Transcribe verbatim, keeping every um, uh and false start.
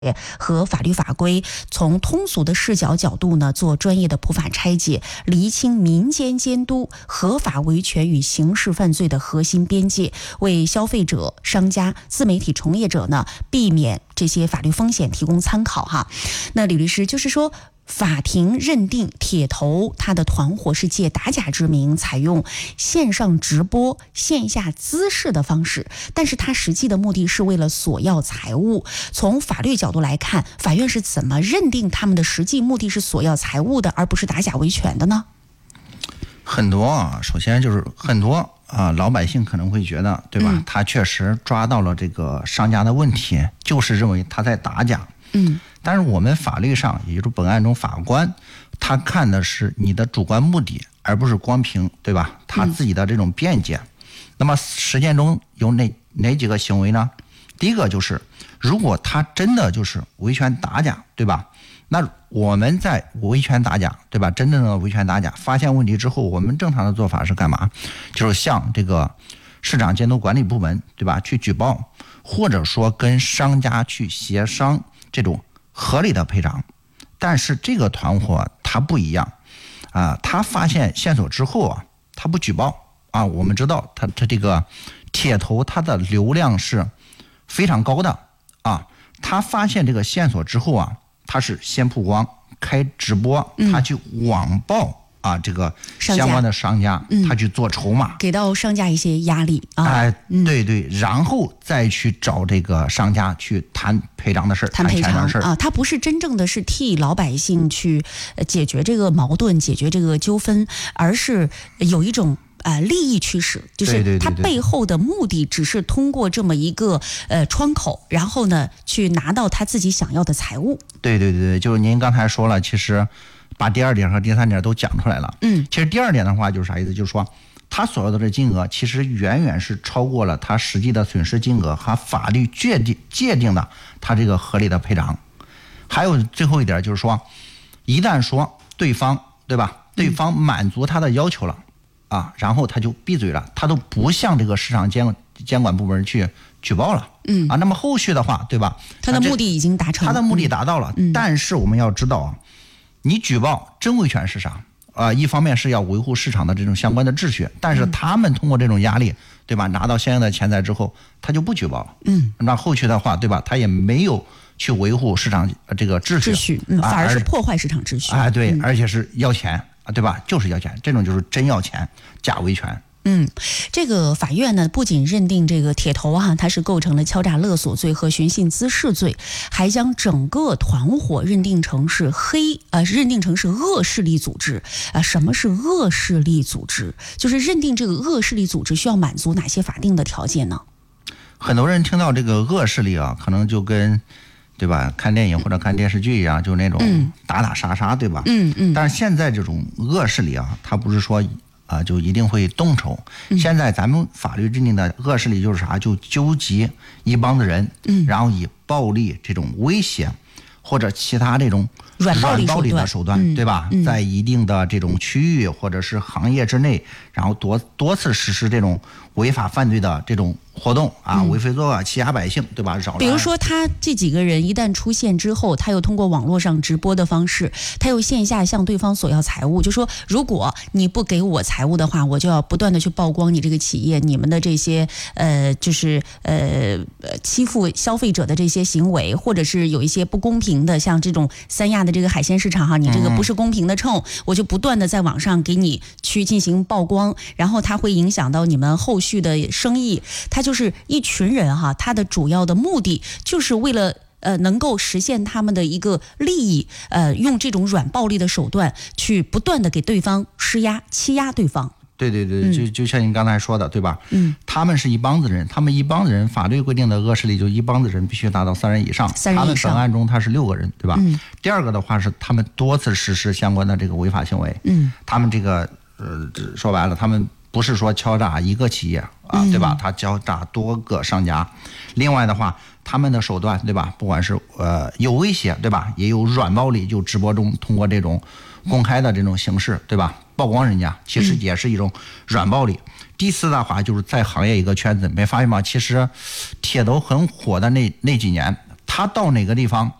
和法律法规，从通俗的视角角度呢，做专业的普法拆解，厘清民间监督合法维权与刑事犯罪的核心边界，为消费者、商家、自媒体从业者呢，避免这些法律风险提供参考哈。那李律师就是说，法庭认定铁头他的团伙是借打假之名，采用线上直播、线下滋事的方式，但是他实际的目的是为了索要财物。从法律角度来看，法院是怎么认定他们的实际目的是索要财物的，而不是打假维权的呢？ 很多啊，首先就是很多啊，老百姓可能会觉得，对吧？嗯、他确实抓到了这个商家的问题，就是认为他在打假。嗯。但是我们法律上，也就是本案中法官，他看的是你的主观目的，而不是光凭对吧他自己的这种辩解。嗯、那么实践中有哪哪几个行为呢？第一个就是，如果他真的就是维权打假，对吧？那我们在维权打假，对吧？真正的维权打假，发现问题之后，我们正常的做法是干嘛？就是向这个市场监督管理部门，对吧？去举报，或者说跟商家去协商这种合理的赔偿。但是这个团伙它不一样啊，他发现线索之后啊，他不举报啊。我们知道他他这个铁头他的流量是非常高的啊，他发现这个线索之后啊，他是先曝光开直播，他去网暴。啊，这个相关的商家，嗯、他去做筹码， 给到商家一些压力啊。 哎，嗯、对对，然后再去找这个商家去谈赔偿的事儿， 谈赔偿的事儿啊。他不是真正的是替老百姓去解决这个矛盾、解决这个纠纷，而是有一种呃利益驱使，就是他背后的目的只是通过这么一个呃窗口，然后呢去拿到他自己想要的财物。 对对对，就是您刚才说了，其实。把第二点和第三点都讲出来了。嗯，其实第二点的话就是啥意思？就是说，他所有的这金额其实远远是超过了他实际的损失金额和法律界定界定的他这个合理的赔偿。还有最后一点就是说，一旦说对方对吧，对方满足他的要求了、嗯、啊，然后他就闭嘴了，他都不向这个市场监监管部门去举报了。嗯啊，那么后续的话，对吧？ 他的目的已经达成了， 他的目的达到了。嗯、但是我们要知道啊。你举报真维权是啥啊、呃？一方面是要维护市场的这种相关的秩序，但是他们通过这种压力，对吧？拿到相应的钱财之后，他就不举报了。嗯，那后续的话，对吧？他也没有去维护市场这个秩序， 秩序，嗯，反而是破坏市场秩序。 啊，对，而且是要钱啊，对吧？就是要钱，这种就是真要钱，假维权。 嗯，这个法院呢，不仅认定这个铁头啊，他是构成了敲诈勒索罪和寻衅滋事罪，还将整个团伙认定成是黑呃，认定成是恶势力组织啊、呃。什么是恶势力组织？就是认定这个恶势力组织需要满足哪些法定的条件呢？ 很多人听到这个恶势力啊，可能就跟对吧，看电影或者看电视剧一样，就那种打打杀杀，对吧？嗯嗯。但是现在这种恶势力啊，它不是说。啊，就一定会动手。现在咱们法律制定的恶势力就是啥？就纠集一帮子人，嗯，然后以暴力这种威胁或者其他这种软暴力的手段，嗯、对吧？嗯、在一定的这种区域或者是行业之内，然后多多次实施这种违法犯罪的这种活动啊，为非作恶，欺压百姓，对吧？扰乱。 比如说，他这几个人一旦出现之后，他又通过网络上直播的方式，他又线下向对方索要财物，就说如果你不给我财物的话，我就要不断的去曝光你这个企业，你们的这些呃，就是呃欺负消费者的这些行为，或者是有一些不公平的，像这种三亚的这个海鲜市场哈，你这个不是公平的秤，嗯、我就不断的在网上给你去进行曝光，然后它会影响到你们后续的生意，它就是一群人哈，他的主要的目的就是为了呃能够实现他们的一个利益，呃用这种软暴力的手段去不断的给对方施压、欺压对方。 对对对，嗯、就就像你刚才说的，对吧？嗯，他们是一帮子人，他们一帮子人，法律规定的恶势力就一帮子人必须达到三人以上， 三人以上。 他们本案中他是六个人，对吧？嗯。第二个的话是他们多次实施相关的这个违法行为，嗯，他们这个呃说白了，他们不是说敲诈一个企业啊，对吧？他敲诈多个商家。另外的话，他们的手段，对吧？不管是呃有威胁，对吧？也有软暴力，就直播中通过这种公开的这种形式，对吧？曝光人家，其实也是一种软暴力。嗯、第四的话就是在行业一个圈子，没发现吗？其实铁头很火的那那几年。 他到哪个地方